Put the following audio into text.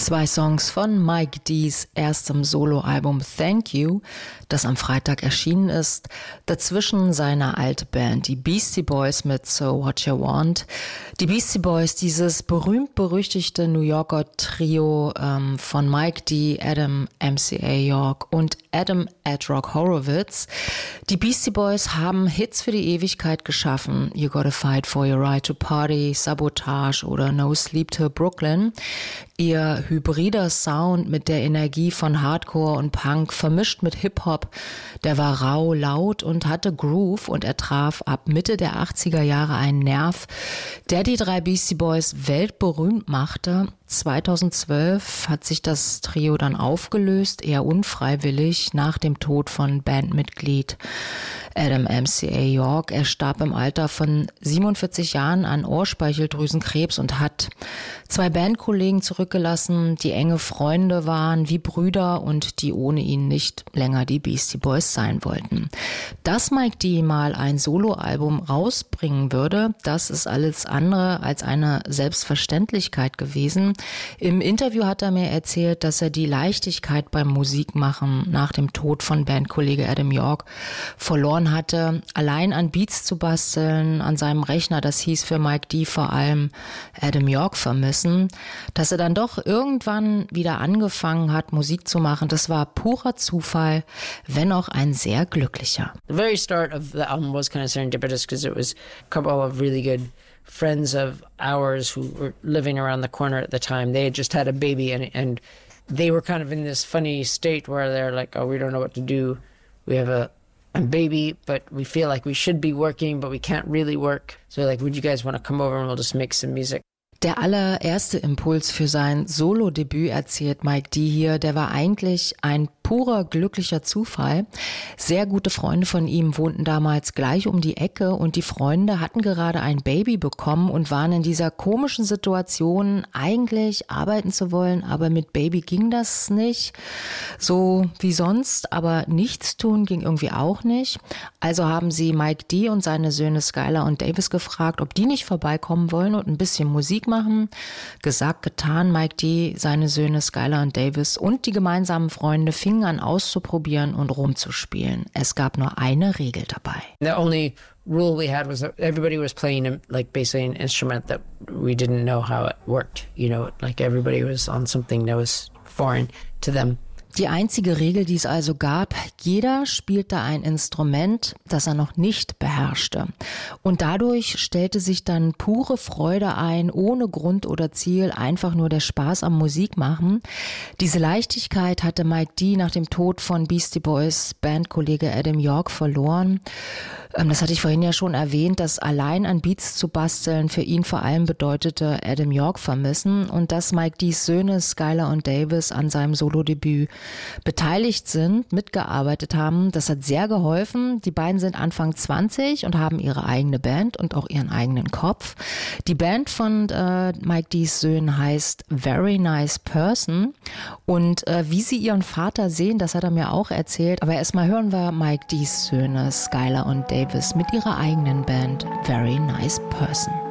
Zwei Songs von Mike D's erstem Soloalbum Thank You, das am Freitag erschienen ist. Dazwischen seine alte Band, die Beastie Boys mit So What You Want. Die Beastie Boys, dieses berühmt-berüchtigte New Yorker Trio von Mike D., Adam MCA York und Adam Ad-Rock Horowitz. Die Beastie Boys haben Hits für die Ewigkeit geschaffen. You Gotta Fight for Your Right to Party, Sabotage oder No Sleep Till Brooklyn. Ihr hybrider Sound mit der Energie von Hardcore und Punk, vermischt mit Hip-Hop, der war rau, laut und hatte Groove, und er traf ab Mitte der 80er Jahre einen Nerv, der die drei Beastie Boys weltberühmt machte. 2012 hat sich das Trio dann aufgelöst, eher unfreiwillig, nach dem Tod von Bandmitglied Adam MCA York. Er starb im Alter von 47 Jahren an Ohrspeicheldrüsenkrebs und hat zwei Bandkollegen zurückgelassen, die enge Freunde waren, wie Brüder, und die ohne ihn nicht länger die Beastie Boys sein wollten. Dass Mike D. mal ein Soloalbum rausbringen würde, das ist alles andere als eine Selbstverständlichkeit gewesen. Im Interview hat er mir erzählt, dass er die Leichtigkeit beim Musikmachen nach dem Tod von Bandkollege Adam York verloren hatte, allein an Beats zu basteln, an seinem Rechner. Das hieß für Mike D. vor allem Adam York vermissen. Dass er dann doch irgendwann wieder angefangen hat, Musik zu machen, das war purer Zufall, wenn auch ein sehr glücklicher. The very start of the album was kind of serendipitous because it was a couple of really good friends of ours who were living around the corner at the time. They had just had a baby, and they were kind of in this funny state where they're like, oh, we don't know what to do. We have a baby, but we feel like we should be working, but we can't really work. So like, would you guys want to come over and we'll just make some music? Der allererste Impuls für sein Solo-Debüt, erzählt Mike D. hier, der war eigentlich ein purer glücklicher Zufall. Sehr gute Freunde von ihm wohnten damals gleich um die Ecke, und die Freunde hatten gerade ein Baby bekommen und waren in dieser komischen Situation, eigentlich arbeiten zu wollen, aber mit Baby ging das nicht so wie sonst, aber nichts tun ging irgendwie auch nicht. Also haben sie Mike D. und seine Söhne Skylar und Davis gefragt, ob die nicht vorbeikommen wollen und ein bisschen Musik machen. Gesagt, getan. Mike D., seine Söhne Skylar und Davis und die gemeinsamen Freunde fingen an auszuprobieren und rumzuspielen. Es gab nur eine Regel dabei. The only rule we had was that everybody was playing like basically an instrument that we didn't know how it worked. You know, like everybody was on something that was foreign to them. Die einzige Regel, die es also gab: jeder spielte ein Instrument, das er noch nicht beherrschte. Und dadurch stellte sich dann pure Freude ein, ohne Grund oder Ziel, einfach nur der Spaß am Musikmachen. Diese Leichtigkeit hatte Mike D. nach dem Tod von Beastie Boys Bandkollege Adam York verloren. Das hatte ich vorhin ja schon erwähnt, dass allein an Beats zu basteln für ihn vor allem bedeutete Adam York vermissen, und dass Mike D.'s Söhne Skylar und Davis an seinem Solodebüt beteiligt sind, mitgearbeitet haben. Das hat sehr geholfen. Die beiden sind Anfang 20 und haben ihre eigene Band und auch ihren eigenen Kopf. Die Band von Mike D.'s Söhnen heißt Very Nice Person, und wie sie ihren Vater sehen, das hat er mir auch erzählt. Aber erstmal hören wir Mike D.'s Söhne Skylar und Davis mit ihrer eigenen Band Very Nice Person.